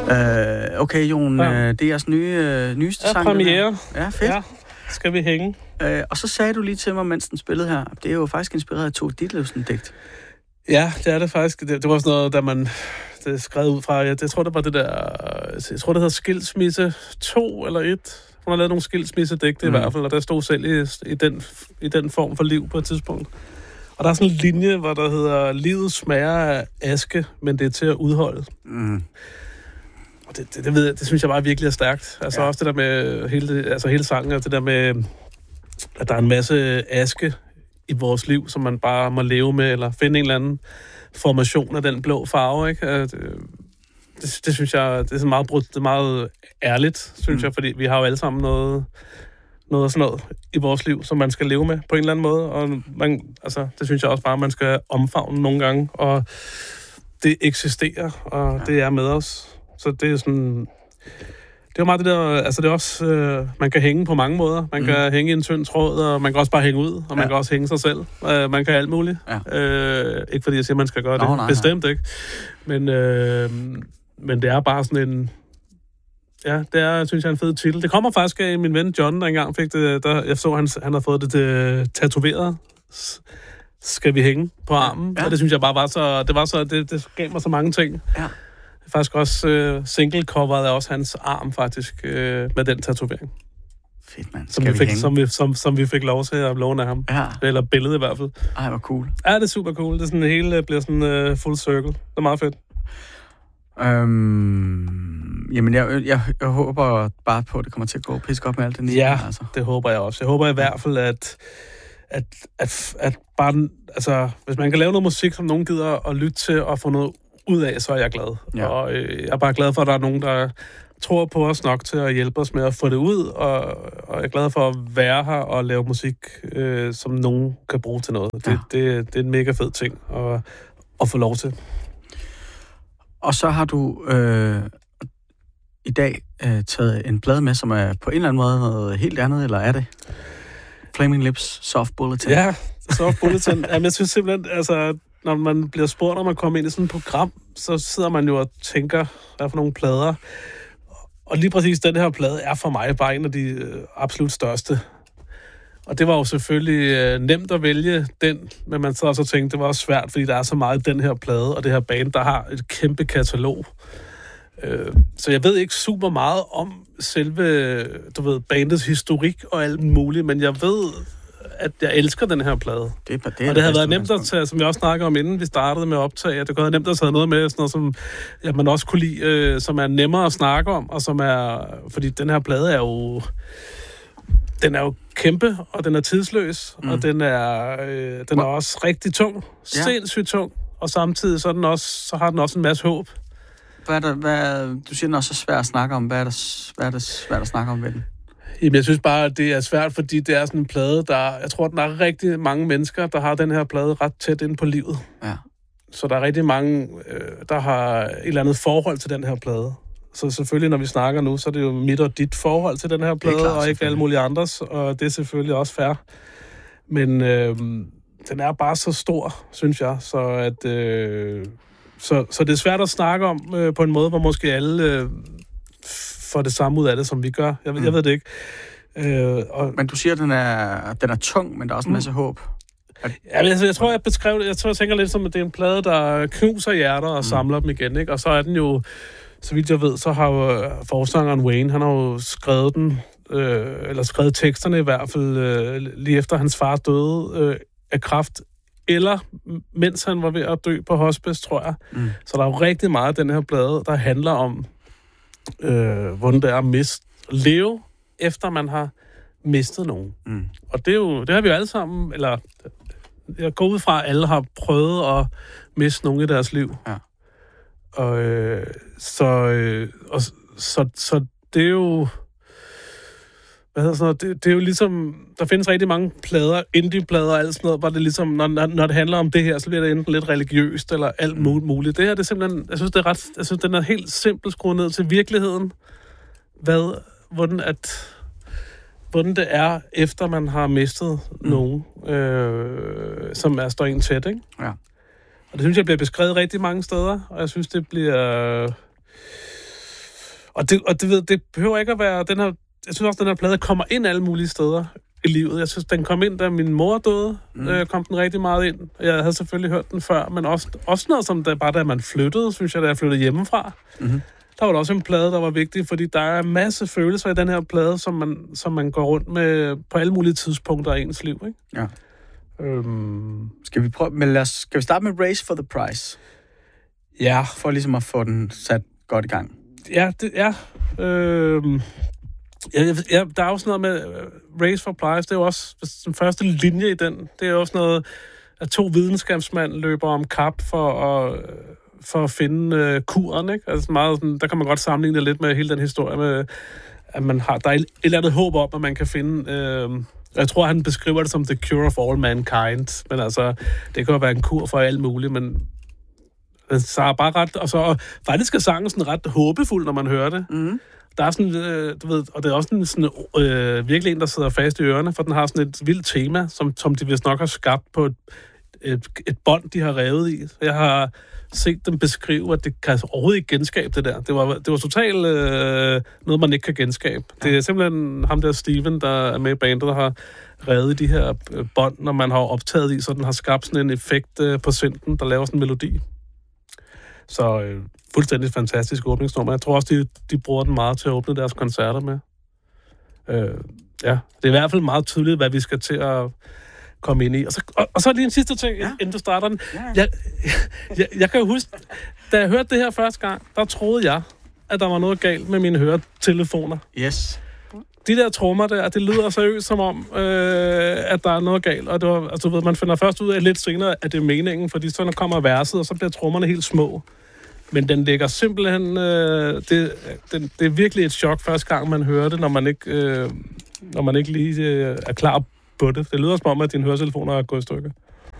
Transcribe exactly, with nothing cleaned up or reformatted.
Uh, okay, Jon, ja. det er jeres nye, uh, nyeste ja, sang. Premiere. Ja, fedt. Ja, skal vi hænge. Uh, og så sagde du lige til mig, mens den spillede her, det er jo faktisk inspireret af Tove Ditlevsen-digt. Ja, det er det faktisk. Det, det var sådan noget, da man det skrev ud fra, jeg, jeg tror, det var det der, jeg tror, det hedder Skilsmisse to eller et. Hun har lavet nogle skilsmissedigte mm. i hvert fald, og der stod selv i, i, den, i den form for liv på et tidspunkt. Og der er sådan en linje, hvor der hedder, livet smager af aske, men det er til at udholde. Mm. Og det, det, det, ved jeg, det synes jeg bare virkelig er stærkt. Altså ja. Også det der med hele, altså hele sangen, og det der med, at der er en masse aske i vores liv, som man bare må leve med, eller finde en eller anden formation af den blå farve, ikke? Det, det, det synes jeg, det er sådan meget, det er meget ærligt, synes mm. jeg, fordi vi har jo alle sammen noget, noget sådan noget i vores liv, som man skal leve med på en eller anden måde, og man, altså, det synes jeg også bare, man skal omfavne nogle gange, og det eksisterer, og ja. Det er med os. Så det er sådan... Det er meget det der, altså det er også, øh, man kan hænge på mange måder. Man mm. kan hænge i en tynd tråd, og man kan også bare hænge ud, og ja. Man kan også hænge sig selv. Uh, man kan alt muligt. Ja. Øh, ikke fordi jeg siger, man skal gøre det. Nå, nej, bestemt nej. Ikke. Men, øh, men det er bare sådan en... Ja, det er, synes jeg, en fed titel. Det kommer faktisk af min ven John, der engang fik det... Der, jeg så, han, han har fået det til tatoveret. Skal vi hænge på armen? Ja. Og det synes jeg bare var så... Det, var så, det, det gav mig så mange ting. Ja. Faktisk også øh, single-coveret er også hans arm, faktisk, øh, med den tatovering. Fedt, mand. Som vi, vi, fik, som, vi, som, som vi fik lov til at låne af ham. Ja. Eller billedet i hvert fald. Ej, hvor cool. Ja, det er super cool. Det er sådan, det hele bliver sådan uh, full circle. Det er meget fedt. Øhm, jamen, jeg, jeg, jeg håber bare på, at det kommer til at gå pisse godt med alt det nye. Ja, altså. Det håber jeg også. Jeg håber i hvert fald, at, at, at, at bare... Altså, hvis man kan lave noget musik, som nogen gider at lytte til og få noget ud af, så er jeg glad. Ja. Og øh, jeg er bare glad for, at der er nogen, der tror på os nok til at hjælpe os med at få det ud, og, og jeg er glad for at være her og lave musik, øh, som nogen kan bruge til noget. Ja. Det, det, det er en mega fed ting at, at få lov til. Og så har du øh, i dag øh, taget en plade med, som er på en eller anden måde noget helt andet, eller er det? Flaming Lips, Soft Bulletin. Ja, Soft Bulletin. Jamen, jeg synes simpelthen, altså... Når man bliver spurgt om at komme ind i sådan et program, så sidder man jo og tænker, hvad for nogle plader. Og lige præcis den her plade er for mig bare en af de øh, absolut største. Og det var jo selvfølgelig øh, nemt at vælge den, men man så også tænkte, det var også svært, fordi der er så meget den her plade og det her band, der har et kæmpe katalog. Øh, så jeg ved ikke super meget om selve, du ved, bandets historik og alt muligt, men jeg ved... at jeg elsker den her plade. Det er, det er og det havde været nemt at tage, som jeg også snakker om, inden vi startede med at optage, at det kunne have nemt at tage noget med, sådan noget, som ja, man også kunne lide, øh, som er nemmere at snakke om, og som er, fordi den her plade er jo, den er jo kæmpe, og den er tidsløs, mm. og den er, øh, den er også rigtig tung, ja. Sindssygt tung, og samtidig så, den også, så har den også en masse håb. Hvad er der, hvad, du siger, den er også svært at snakke om. Hvad er der, hvad er der svært at snakke om ved den? Jamen, jeg synes bare, at det er svært, fordi det er sådan en plade, der... Jeg tror, der er rigtig mange mennesker, der har den her plade ret tæt ind på livet. Ja. Så der er rigtig mange, øh, der har et eller andet forhold til den her plade. Så selvfølgelig, når vi snakker nu, så er det jo mit og dit forhold til den her plade, klart, og ikke alle mulige andres, og det er selvfølgelig også fair. Men øh, den er bare så stor, synes jeg, så at... Øh, så, så det er svært at snakke om øh, på en måde, hvor måske alle... Øh, for det samme ud af det, som vi gør. Jeg, mm. jeg ved det ikke. Øh, og... Men du siger, at den er, den er tung, men der er også en masse mm. håb. At... Ja, men, altså, jeg tror, jeg beskrev det. Jeg tror, jeg tænker lidt som, at det er en plade, der knuser hjerter og mm. samler dem igen. Ikke? Og så er den jo, så vidt jeg ved, så har jo forsangeren Wayne, han har jo skrevet den, øh, eller skrevet teksterne i hvert fald, øh, lige efter hans far døde øh, af kræft, eller mens han var ved at dø på hospice, tror jeg. Mm. Så der er jo rigtig meget af den her plade, der handler om, Øh, hvordan det er at miste, leve, efter man har mistet nogen. Mm. Og det er jo, det har vi jo alle sammen, eller jeg går ud fra, at alle har prøvet at miste nogen i deres liv. Ja. Og, øh, så, øh, og, så, så det er jo, hvad hedder sådan noget, det, det er jo ligesom, der findes rigtig mange plader, indie-plader og alt sådan noget, hvor det ligesom, når, når det handler om det her, så bliver det enten lidt religiøst, eller alt muligt. Det her, det er simpelthen, jeg synes, det er ret, jeg synes, den er helt simpelt skruet ned til virkeligheden, hvad, hvordan at, hvordan det er, efter man har mistet mm. nogen, øh, som er står en tæt, ikke? Ja. Og det synes jeg bliver beskrevet rigtig mange steder, og jeg synes, det bliver... Og, det, og det, ved, det behøver ikke at være... Den her, jeg synes også, den her plade kommer ind alle mulige steder i livet. Jeg synes, den kom ind, da min mor døde. Mm. Øh, kom den rigtig meget ind. Jeg havde selvfølgelig hørt den før, men også, også noget som, der, bare da man flyttede, synes jeg, da jeg flyttede hjemmefra. Mm-hmm. Der var der også en plade, der var vigtig, fordi der er en masse følelser i den her plade, som man, som man går rundt med på alle mulige tidspunkter af ens liv, ikke? Ja. Øhm. Skal vi prøve, men lad os, skal vi starte med Race for the Price? Ja. For ligesom at få den sat godt i gang. Ja, det er... Øhm. Ja, ja, der er også noget med uh, Race for Price, det er jo også den første linje i den. Det er også noget, at to videnskabsmænd løber om kap for at... for at finde øh, kuren, ikke? Altså meget sådan, der kan man godt sammenligne det lidt med hele den historie med, at man har, der er et eller andet håb om, at man kan finde, øh, jeg tror, han beskriver det som the cure of all mankind, men altså, det kan jo være en kur for alt muligt, men så er bare ret, og så faktisk er sangen sådan ret håbefuld, når man hører det. Mm. Der er sådan, øh, du ved, og det er også sådan, sådan øh, virkelig en, der sidder fast i ørerne, for den har sådan et vildt tema, som, som de vist nok har skabt på et, et, et bånd, de har revet i. Jeg har set dem beskrive, at det kan overhovedet ikke genskabe det der. Det var, det var totalt øh, noget, man ikke kan genskabe. Ja. Det er simpelthen ham der Steven, der er med i bandet, der har revet de her bånd, når man har optaget i, så den har skabt sådan en effekt øh, på synten, der laver sådan en melodi. Så øh, fuldstændig fantastisk åbningsnummer. Jeg tror også, de, de bruger den meget til at åbne deres koncerter med. Øh, ja, det er i hvert fald meget tydeligt, hvad vi skal til at komme ind i. Og så, og, og så lige en sidste ting, ja. inden du starter den. Ja. Jeg, jeg, jeg kan jo huske, da jeg hørte det her første gang, der troede jeg, at der var noget galt med mine høretelefoner. Yes. De der trommer der, det lyder seriøst som om, øh, at der er noget galt. Og det var, altså, ved, man finder først ud af lidt senere, at det er meningen, fordi så kommer verset, og så bliver trommerne helt små. Men den ligger simpelthen... Øh, det, den, det er virkelig et chok første gang, man hører det, når man ikke, øh, når man ikke lige øh, er klar på det. Det lyder som om, at dine høretelefoner er gået i stykker.